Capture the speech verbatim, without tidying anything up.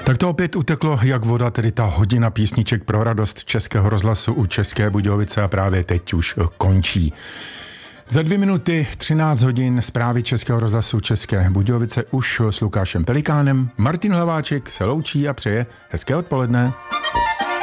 Tak to opět uteklo jak voda, tedy ta hodina písniček pro radost Českého rozhlasu u České Budějovice a právě teď už končí. Za dvě minuty třináct hodin zprávy Českého rozhlasu České Budějovice už s Lukášem Pelikánem. Martin Hlaváček se loučí a přeje hezké odpoledne.